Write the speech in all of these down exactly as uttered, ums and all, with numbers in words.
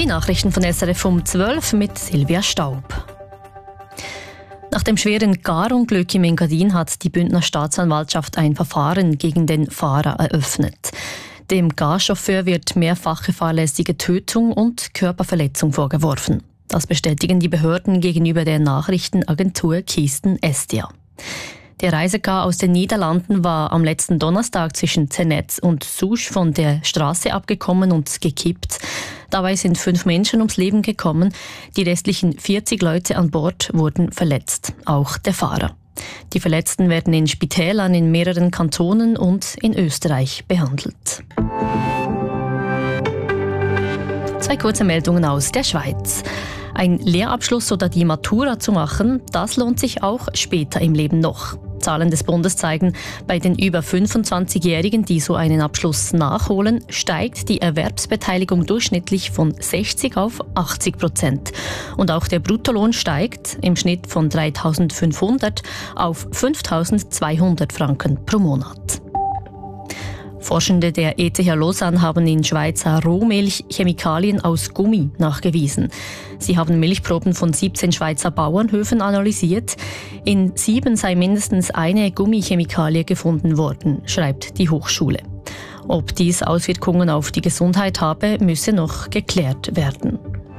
Die Nachrichten von S R F um zwölf mit Silvia Staub. Nach dem schweren Garunglück im Engadin hat die Bündner Staatsanwaltschaft ein Verfahren gegen den Fahrer eröffnet. Dem Garchauffeur wird mehrfache fahrlässige Tötung und Körperverletzung vorgeworfen. Das bestätigen die Behörden gegenüber der Nachrichtenagentur Kisten Estia. Der Reisegar aus den Niederlanden war am letzten Donnerstag zwischen Zernetz und Souche von der Straße abgekommen und gekippt. Dabei sind fünf Menschen ums Leben gekommen. Die restlichen vierzig Leute an Bord wurden verletzt, auch der Fahrer. Die Verletzten werden in Spitälern in mehreren Kantonen und in Österreich behandelt. Zwei kurze Meldungen aus der Schweiz. Ein Lehrabschluss oder die Matura zu machen, das lohnt sich auch später im Leben noch. Zahlen des Bundes zeigen, bei den über fünfundzwanzigjährigen, die so einen Abschluss nachholen, steigt die Erwerbsbeteiligung durchschnittlich von sechzig auf achtzig Prozent. Und auch der Bruttolohn steigt im Schnitt von dreitausendfünfhundert auf fünftausendzweihundert Franken pro Monat. Forschende der E T H Lausanne haben in Schweizer Rohmilch Chemikalien aus Gummi nachgewiesen. Sie haben Milchproben von siebzehn Schweizer Bauernhöfen analysiert. In sieben sei mindestens eine Gummichemikalie gefunden worden, schreibt die Hochschule. Ob dies Auswirkungen auf die Gesundheit habe, müsse noch geklärt werden.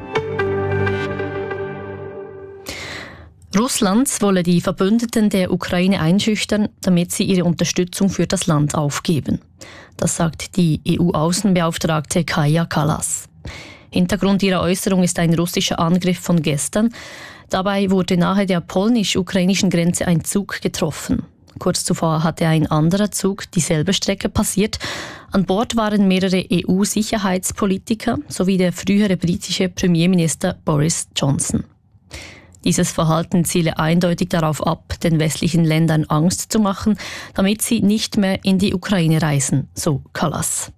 Russland wolle die Verbündeten der Ukraine einschüchtern, damit sie ihre Unterstützung für das Land aufgeben. Das sagt die E U-Außenbeauftragte Kaja Kallas. Hintergrund ihrer Äußerung ist ein russischer Angriff von gestern. Dabei wurde nahe der polnisch-ukrainischen Grenze ein Zug getroffen. Kurz zuvor hatte ein anderer Zug dieselbe Strecke passiert. An Bord waren mehrere E U-Sicherheitspolitiker sowie der frühere britische Premierminister Boris Johnson. Dieses Verhalten ziele eindeutig darauf ab, den westlichen Ländern Angst zu machen, damit sie nicht mehr in die Ukraine reisen, so Kallas.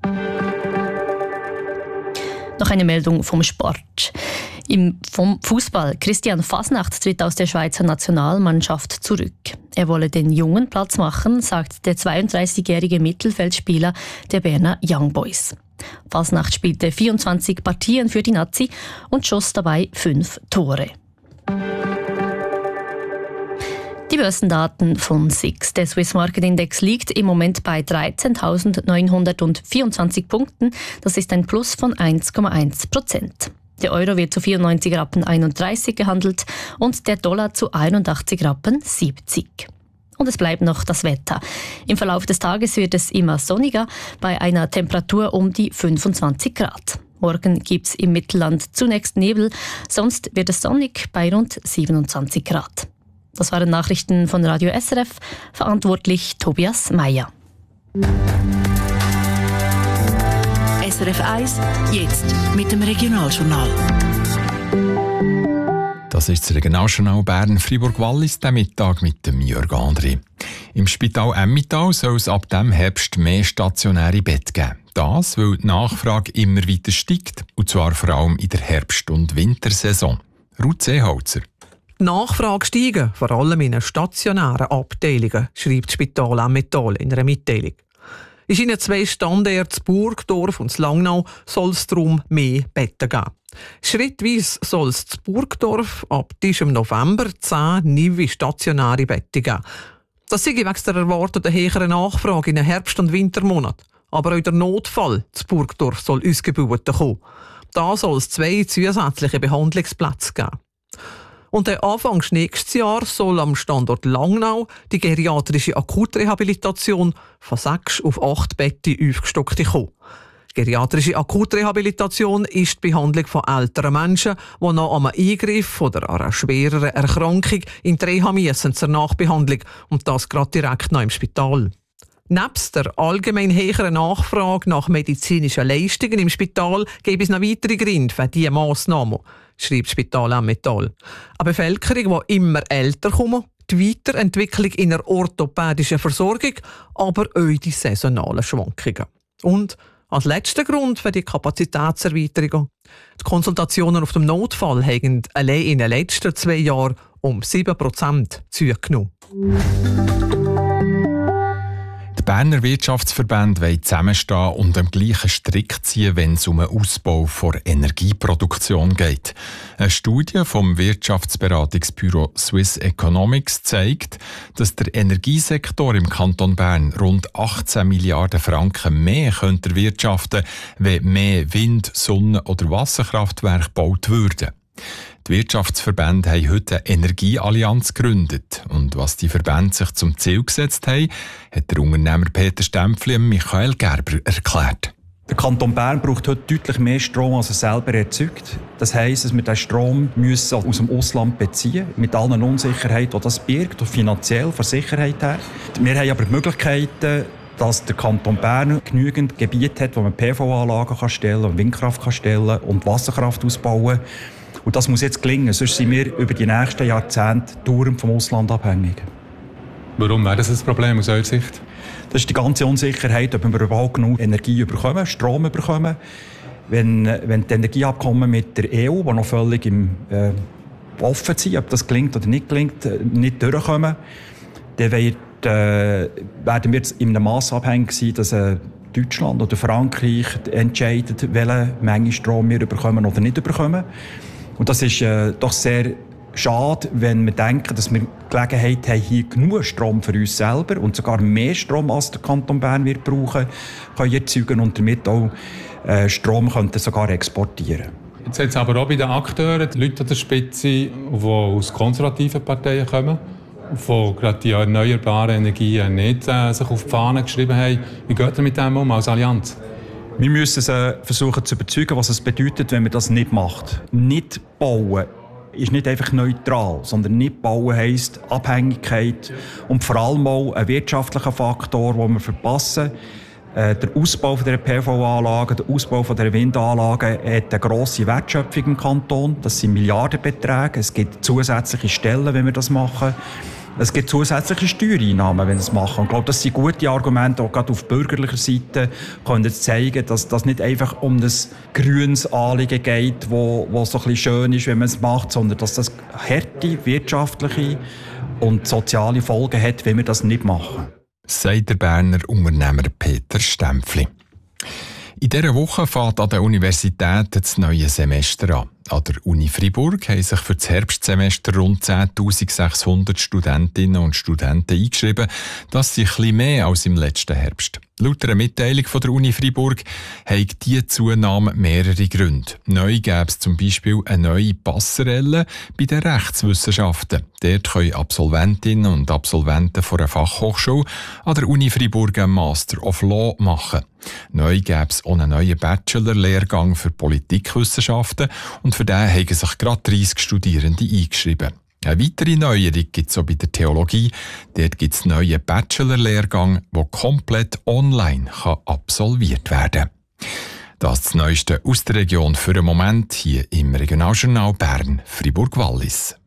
Noch eine Meldung vom Sport. Im vom Fußball. Christian Fasnacht tritt aus der Schweizer Nationalmannschaft zurück. Er wolle den Jungen Platz machen, sagt der zweiunddreißigjährige Mittelfeldspieler der Berner Young Boys. Fasnacht spielte vierundzwanzig Partien für die Nazi und schoss dabei fünf Tore. Die Börsendaten von S I X. Der Swiss Market Index liegt im Moment bei dreizehntausendneunhundertvierundzwanzig Punkten. Das ist ein Plus von eins Komma eins Prozent. Der Euro wird zu vierundneunzig Rappen einunddreißig gehandelt und der Dollar zu einundachtzig Rappen siebzig. Und es bleibt noch das Wetter. Im Verlauf des Tages wird es immer sonniger, bei einer Temperatur um die fünfundzwanzig Grad. Morgen gibt es im Mittelland zunächst Nebel, sonst wird es sonnig bei rund siebenundzwanzig Grad. Das waren Nachrichten von Radio S R F, verantwortlich Tobias Meyer. S R F eins, jetzt mit dem Regionaljournal. Das ist das Regionaljournal Bern-Fribourg-Wallis, der Mittag mit dem Jörg André. Im Spital Emmental soll es ab dem Herbst mehr stationäre Betten geben. Das, weil die Nachfrage immer weiter steigt, und zwar vor allem in der Herbst- und Wintersaison. Ruth Seeholzer. Die Nachfrage steigt, vor allem in stationären Abteilungen, schreibt das Spital Emmental in einer Mitteilung. In seinen zwei Standorten Burgdorf und Langnau soll es darum mehr Betten geben. Schrittweise soll es in Burgdorf ab diesem November zehn neue stationäre Betten geben. Das sei wegen der erwarteten höheren Nachfrage in den Herbst- und Wintermonaten. Aber auch der Notfall zu Burgdorf soll ausgebaut kommen. Da soll es zwei zusätzliche Behandlungsplätze geben. Und der Anfang nächstes Jahr soll am Standort Langnau die geriatrische Akutrehabilitation von sechs auf acht Betten aufgestockt kommen. Geriatrische Akutrehabilitation ist die Behandlung von älteren Menschen, die nach einem Eingriff oder einer schwereren Erkrankung in die Reha müssen zur Nachbehandlung, und das gerade direkt nach im Spital. Nebst der allgemein höheren Nachfrage nach medizinischen Leistungen im Spital gibt es noch weitere Gründe für diese Massnahmen, schreibt das Spital Emmental. Eine Bevölkerung, die immer älter kommt, die Weiterentwicklung in der orthopädischen Versorgung, aber auch die saisonalen Schwankungen. Und als letzter Grund für die Kapazitätserweiterung: die Konsultationen auf dem Notfall haben allein in den letzten zwei Jahren um sieben Prozent zugenommen. Die Berner Wirtschaftsverbände wollen zusammenstehen und am gleichen Strick ziehen, wenn es um den Ausbau der Energieproduktion geht. Eine Studie vom Wirtschaftsberatungsbüro Swiss Economics zeigt, dass der Energiesektor im Kanton Bern rund achtzehn Milliarden Franken mehr könnte wirtschaften, wenn mehr Wind-, Sonne- oder Wasserkraftwerke gebaut würden. Die Wirtschaftsverbände haben heute eine Energieallianz gegründet. Und was die Verbände sich zum Ziel gesetzt haben, hat der Unternehmer Peter Stempfli und Michael Gerber erklärt. Der Kanton Bern braucht heute deutlich mehr Strom, als er selber erzeugt. Das heisst, dass wir diesen Strom müssen aus dem Ausland beziehen müssen, mit allen Unsicherheiten, die das birgt, und finanziell von Sicherheit her. Wir haben aber die Möglichkeiten, dass der Kanton Bern genügend Gebiete hat, wo man P V-Anlagen stellen kann, Windkraft kann stellen und Wasserkraft ausbauen. Und das muss jetzt gelingen, sonst sind wir über die nächsten Jahrzehnte dauernd vom Ausland abhängig. Warum wäre das ein Problem aus eurer Sicht? Das ist die ganze Unsicherheit, ob wir überhaupt genug Energie bekommen, Strom bekommen. Wenn, wenn die Energieabkommen mit der E U, die noch völlig im, äh, offen sind, ob das gelingt oder nicht gelingt, nicht durchkommen, dann wird, äh, werden wir jetzt in einem Mass abhängig sein, dass äh, Deutschland oder Frankreich entscheidet, welche Menge Strom wir bekommen oder nicht bekommen. Und das ist äh, doch sehr schade, wenn wir denken, dass wir die Gelegenheit haben, hier genug Strom für uns selber und sogar mehr Strom, als der Kanton Bern wird brauchen, können erzeugen und damit auch äh, Strom könnten sogar exportieren. Jetzt hat es aber auch bei den Akteuren, die Leute an der Spitze, die aus konservativen Parteien kommen, die gerade die erneuerbaren Energien nicht äh, sich auf die Fahne geschrieben haben. Wie geht ihr mit dem um als Allianz? Wir müssen sie versuchen zu überzeugen, was es bedeutet, wenn man das nicht macht. Nicht bauen ist nicht einfach neutral, sondern nicht bauen heisst Abhängigkeit und vor allem auch ein wirtschaftlicher Faktor, den wir verpassen. Äh, der Ausbau der P V-Anlagen, der Ausbau der Windanlagen hat eine grosse Wertschöpfung im Kanton. Das sind Milliardenbeträge. Es gibt zusätzliche Stellen, wenn wir das machen. Es gibt zusätzliche Steuereinnahmen, wenn wir das machen. Ich glaube, das sind gute Argumente, auch gerade auf bürgerlicher Seite können zeigen, dass das nicht einfach um das grünes Anliegen geht, wo, wo so ein bisschen schön ist, wenn man es macht, sondern dass das harte wirtschaftliche und soziale Folgen hat, wenn wir das nicht machen. Sagt der Berner Unternehmer Peter Stempfli. In dieser Woche fängt an der Universität das neue Semester an. An der Uni Freiburg haben sich für das Herbstsemester rund zehntausendsechshundert Studentinnen und Studenten eingeschrieben. Das sind ein bisschen mehr als im letzten Herbst. Laut einer Mitteilung von der Uni Freiburg hat diese Zunahme mehrere Gründe. Neu gäbe es zum Beispiel eine neue Passerelle bei den Rechtswissenschaften. Dort können Absolventinnen und Absolventen von einer Fachhochschule an der Uni Freiburg einen Master of Law machen. Neu gäbe es auch einen neuen Bachelor-Lehrgang für Politikwissenschaften und für den haben sich gerade dreissig Studierende eingeschrieben. Eine weitere Neuerung gibt es auch bei der Theologie. Dort gibt es einen neuen Bachelor-Lehrgang, der komplett online kann absolviert werden kann. Das ist das Neueste aus der Region für den Moment hier im Regionaljournal Bern Fribourg-Wallis.